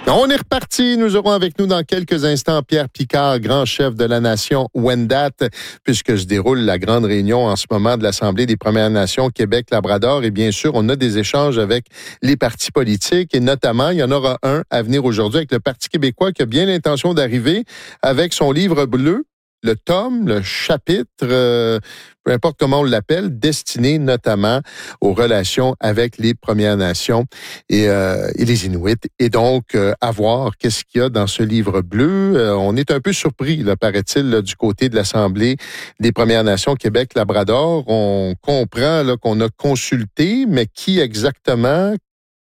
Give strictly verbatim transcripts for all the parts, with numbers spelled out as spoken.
On est reparti. Nous aurons avec nous dans quelques instants Pierre Picard, grand chef de la nation Wendat, puisque se déroule la grande réunion en ce moment de l'Assemblée des Premières Nations Québec-Labrador. Et bien sûr, on a des échanges avec les partis politiques et notamment, il y en aura un à venir aujourd'hui avec le Parti québécois qui a bien l'intention d'arriver avec son livre bleu, le tome, le chapitre, euh, peu importe comment on l'appelle, destiné notamment aux relations avec les Premières Nations et, euh, et les Inuits. Et donc, euh, à voir qu'est-ce qu'il y a dans ce livre bleu. Euh, on est un peu surpris, là, paraît-il, là, du côté de l'Assemblée des Premières Nations Québec-Labrador. On comprend là, qu'on a consulté, mais qui exactement...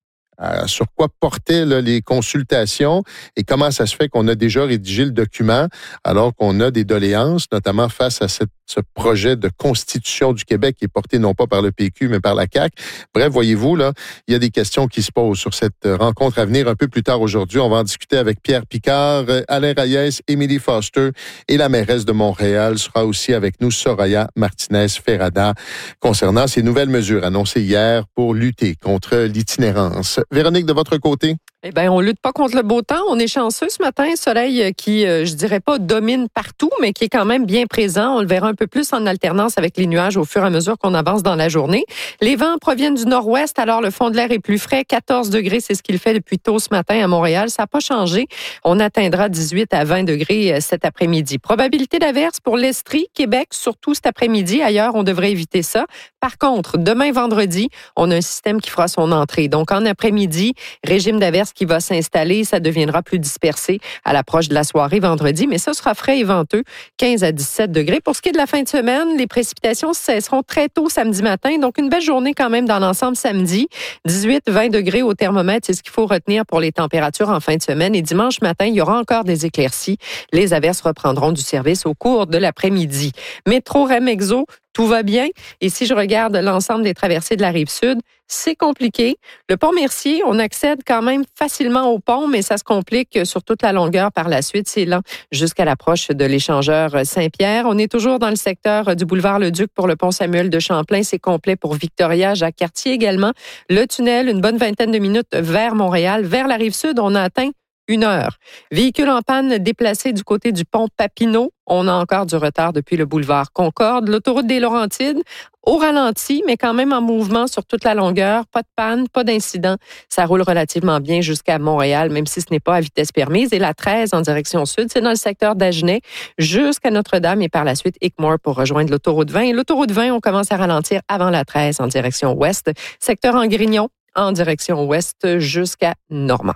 Euh, sur quoi portaient là, les consultations et comment ça se fait qu'on a déjà rédigé le document alors qu'on a des doléances, notamment face à cette, ce projet de constitution du Québec qui est porté non pas par le P Q, mais par la C A Q. Bref, voyez-vous, là, il y a des questions qui se posent sur cette rencontre à venir un peu plus tard aujourd'hui. On va en discuter avec Pierre Picard, Alain Reyes, Émilie Foster et la mairesse de Montréal sera aussi avec nous, Soraya Martinez-Ferrada, concernant ces nouvelles mesures annoncées hier pour lutter contre l'itinérance. Véronique, de votre côté? Eh bien, on lutte pas contre le beau temps. On est chanceux ce matin. Soleil qui, euh, je dirais pas domine partout, mais qui est quand même bien présent. On le verra un peu plus en alternance avec les nuages au fur et à mesure qu'on avance dans la journée. Les vents proviennent du nord-ouest, alors le fond de l'air est plus frais. quatorze degrés, c'est ce qu'il fait depuis tôt ce matin à Montréal. Ça n'a pas changé. On atteindra dix-huit à vingt degrés cet après-midi. Probabilité d'averse pour l'Estrie, Québec, surtout cet après-midi. Ailleurs, on devrait éviter ça. Par contre, demain vendredi, on a un système qui fera son entrée. Donc, en après-midi, régime d'averse qui va s'installer, ça deviendra plus dispersé à l'approche de la soirée vendredi, mais ça sera frais et venteux, quinze à dix-sept degrés. Pour ce qui est de la fin de semaine, les précipitations cesseront très tôt samedi matin, donc une belle journée quand même dans l'ensemble samedi, dix-huit à vingt degrés au thermomètre, c'est ce qu'il faut retenir pour les températures en fin de semaine. Et dimanche matin, il y aura encore des éclaircies. Les averses reprendront du service au cours de l'après-midi. Métro Remexo, tout va bien. Et si je regarde l'ensemble des traversées de la Rive-Sud, c'est compliqué. Le pont Mercier, on accède quand même facilement au pont, mais ça se complique sur toute la longueur par la suite. C'est lent jusqu'à l'approche de l'échangeur Saint-Pierre. On est toujours dans le secteur du boulevard Le Duc pour le pont Samuel de Champlain. C'est complet pour Victoria, Jacques-Cartier également. Le tunnel, une bonne vingtaine de minutes vers Montréal. Vers la Rive-Sud, on a atteint une heure. Véhicule en panne déplacé du côté du pont Papineau. On a encore du retard depuis le boulevard Concorde. L'autoroute des Laurentides, au ralenti, mais quand même en mouvement sur toute la longueur. Pas de panne, pas d'incident. Ça roule relativement bien jusqu'à Montréal, même si ce n'est pas à vitesse permise. Et la treize en direction sud, c'est dans le secteur d'Agenais jusqu'à Notre-Dame et par la suite Hickmore pour rejoindre l'autoroute vingt. Et l'autoroute vingt, on commence à ralentir avant la treize en direction ouest. Secteur Angrignon en direction ouest jusqu'à Normand.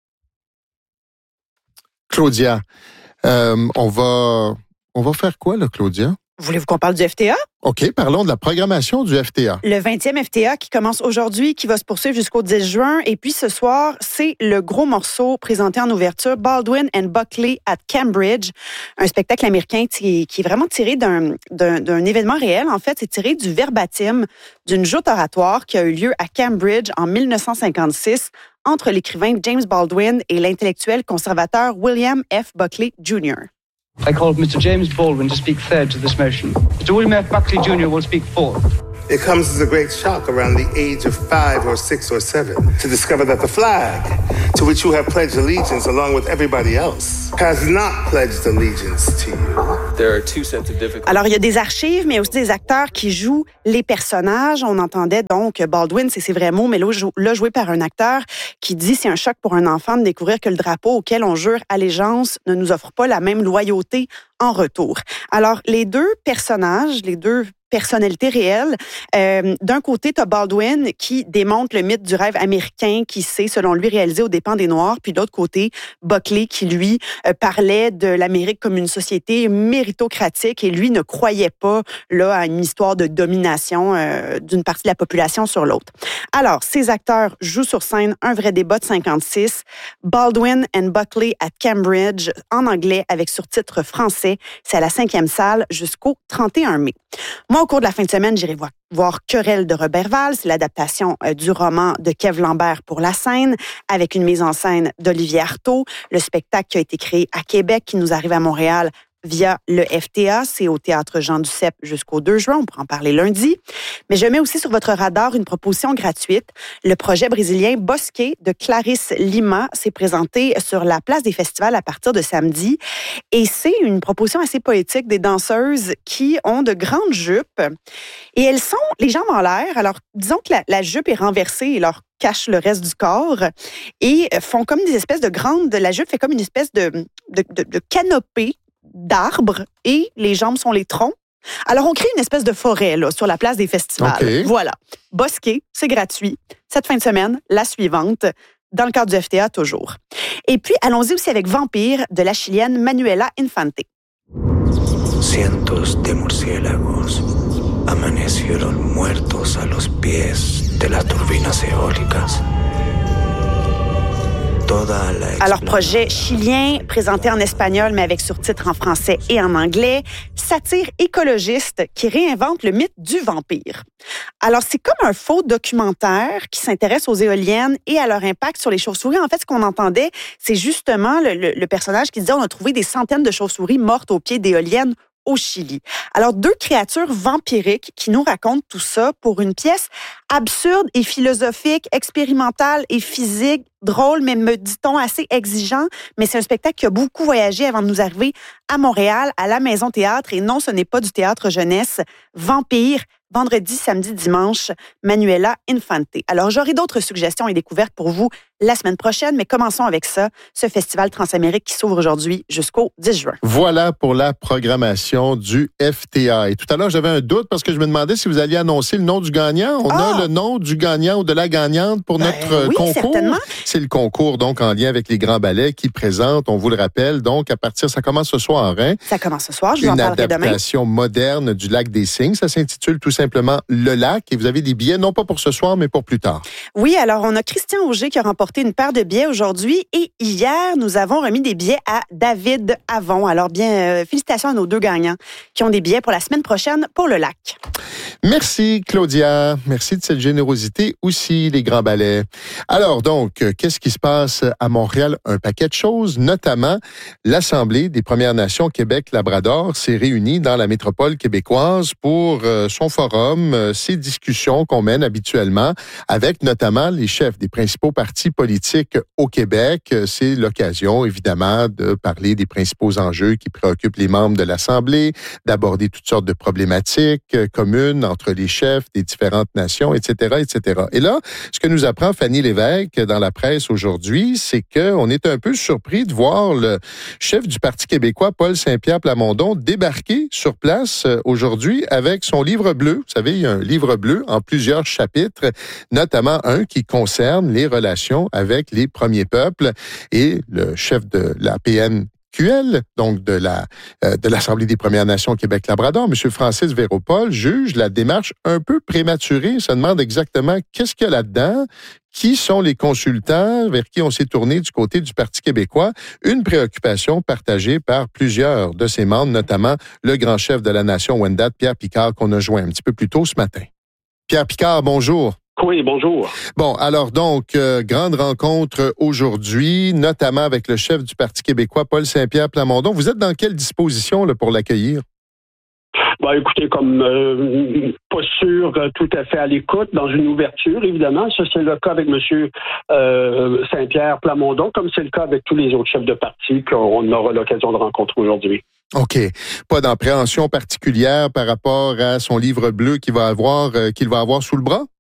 Claudia, euh, on va on va faire quoi, là, Claudia? Voulez-vous qu'on parle du F T A? OK, parlons de la programmation du F T A. Le vingtième F T A qui commence aujourd'hui, qui va se poursuivre jusqu'au dix juin. Et puis ce soir, c'est le gros morceau présenté en ouverture, Baldwin and Buckley at Cambridge, un spectacle américain qui, qui est vraiment tiré d'un, d'un, d'un événement réel. En fait, c'est tiré du verbatim d'une joute oratoire qui a eu lieu à Cambridge en dix-neuf cent cinquante-six entre l'écrivain James Baldwin et l'intellectuel conservateur William F. Buckley Junior I call Mister James Baldwin to speak third to this motion. Mister William F. Buckley Junior will speak fourth. It comes as a great shock around the age of five or six or seven to discover that the flag, to which you have pledged allegiance along with everybody else, has not pledged allegiance to you. There are two sets of difficulties. Alors, il y a des archives, mais aussi des acteurs qui jouent les personnages. On entendait donc Baldwin, c'est ses vrais mots, mais là, joué par un acteur qui dit c'est un choc pour un enfant de découvrir que le drapeau auquel on jure allégeance ne nous offre pas la même loyauté en retour. Alors, les deux personnages, les deux personnalités réelles. Euh, d'un côté, tu as Baldwin qui démontre le mythe du rêve américain qui s'est, selon lui, réalisé aux dépens des Noirs. Puis de l'autre côté, Buckley qui, lui, euh, parlait de l'Amérique comme une société méritocratique et lui ne croyait pas là à une histoire de domination euh, d'une partie de la population sur l'autre. Alors, ces acteurs jouent sur scène un vrai débat de cinquante-six, Baldwin and Buckley at Cambridge, en anglais avec surtitres français. C'est à la cinquième salle jusqu'au trente et un mai. Moi, au cours de la fin de semaine, j'irai voir, voir Querelle de Roberval. C'est l'adaptation euh, du roman de Kev Lambert pour la scène, avec une mise en scène d'Olivier Artaud. Le spectacle qui a été créé à Québec, qui nous arrive à Montréal via le F T A. C'est au Théâtre Jean-Duceppe jusqu'au deux juin. On pourra en parler lundi. Mais je mets aussi sur votre radar une proposition gratuite. Le projet brésilien Bosque de Clarisse Lima s'est présenté sur la place des festivals à partir de samedi. Et c'est une proposition assez poétique des danseuses qui ont de grandes jupes. Et elles sont les jambes en l'air. Alors, disons que la, la jupe est renversée et leur cachent le reste du corps et font comme des espèces de grandes... La jupe fait comme une espèce de, de, de, de canopée d'arbres et les jambes sont les troncs. Alors, on crée une espèce de forêt là, sur la place des festivals. Okay. Voilà. Bosque, c'est gratuit. Cette fin de semaine, la suivante, dans le cadre du F T A toujours. Et puis, allons-y aussi avec Vampire de la Chilienne Manuela Infante. Cientos de murciélagos amanecieron muertos a los pies de las turbinas eólicas. Alors, projet chilien, présenté en espagnol, mais avec sous-titres en français et en anglais, satire écologiste qui réinvente le mythe du vampire. Alors, c'est comme un faux documentaire qui s'intéresse aux éoliennes et à leur impact sur les chauves-souris. En fait, ce qu'on entendait, c'est justement le, le, le personnage qui disait on a trouvé des centaines de chauves-souris mortes au pied d'éoliennes au Chili. Alors, deux créatures vampiriques qui nous racontent tout ça pour une pièce absurde et philosophique, expérimentale et physique, drôle, mais me dit-on assez exigeant. Mais c'est un spectacle qui a beaucoup voyagé avant de nous arriver à Montréal, à la Maison Théâtre. Et non, ce n'est pas du théâtre jeunesse. Vampire, vendredi, samedi, dimanche, Manuela Infante. Alors, j'aurai d'autres suggestions et découvertes pour vous la semaine prochaine, mais commençons avec ça, ce festival Transamérique qui s'ouvre aujourd'hui jusqu'au dix juin. Voilà pour la programmation du F T A. Et tout à l'heure, j'avais un doute parce que je me demandais si vous alliez annoncer le nom du gagnant. On ah! a le nom du gagnant ou de la gagnante pour ben, notre oui, concours. Certainement. C'est le concours, donc, en lien avec les grands ballets qui présentent, on vous le rappelle, donc, à partir, ça commence ce soir, hein? Ça commence ce soir, je vous en parlerai demain. Une adaptation moderne du Lac des Cygnes. Ça s'intitule tout simplement Le Lac et vous avez des billets, non pas pour ce soir, mais pour plus tard. Oui, alors, on a Christian Auger qui a remporté une paire de billets aujourd'hui et hier, nous avons remis des billets à David Avon. Alors, bien, euh, félicitations à nos deux gagnants qui ont des billets pour la semaine prochaine pour le Lac. Merci, Claudia. Merci de cette générosité aussi, les grands ballets. Alors, donc, qu'est-ce qui se passe à Montréal? Un paquet de choses, notamment l'Assemblée des Premières Nations Québec-Labrador s'est réunie dans la métropole québécoise pour euh, son forum, euh, ces discussions qu'on mène habituellement avec notamment les chefs des principaux partis politiques au Québec. C'est l'occasion, évidemment, de parler des principaux enjeux qui préoccupent les membres de l'Assemblée, d'aborder toutes sortes de problématiques euh, communes entre les chefs des différentes nations, et cetera, et cetera. Et là, ce que nous apprend Fanny Lévesque dans la presse aujourd'hui, c'est qu'on est un peu surpris de voir le chef du Parti québécois, Paul Saint-Pierre Plamondon, débarquer sur place aujourd'hui avec son livre bleu. Vous savez, il y a un livre bleu en plusieurs chapitres, notamment un qui concerne les relations avec les premiers peuples. Et le chef de la P N Q L, donc de la euh, de l'Assemblée des Premières Nations Québec-Labrador, M. Francis Véropol, juge la démarche un peu prématurée. Il se demande exactement qu'est-ce qu'il y a là-dedans, qui sont les consultants vers qui on s'est tourné du côté du Parti québécois. Une préoccupation partagée par plusieurs de ses membres, notamment le grand chef de la nation Wendat, Pierre Picard, qu'on a joint un petit peu plus tôt ce matin. Pierre Picard, bonjour. Oui, bonjour. Bon, alors donc, euh, grande rencontre aujourd'hui, notamment avec le chef du Parti québécois, Paul Saint-Pierre Plamondon. Vous êtes dans quelle disposition là, pour l'accueillir? Ben, écoutez, comme euh, pas sûr euh, tout à fait à l'écoute, dans une ouverture, évidemment. Ça, c'est le cas avec M. Euh, Saint-Pierre Plamondon, comme c'est le cas avec tous les autres chefs de parti qu'on aura l'occasion de rencontrer aujourd'hui. OK. Pas d'appréhension particulière par rapport à son livre bleu qu'il va avoir, euh, qu'il va avoir sous le bras?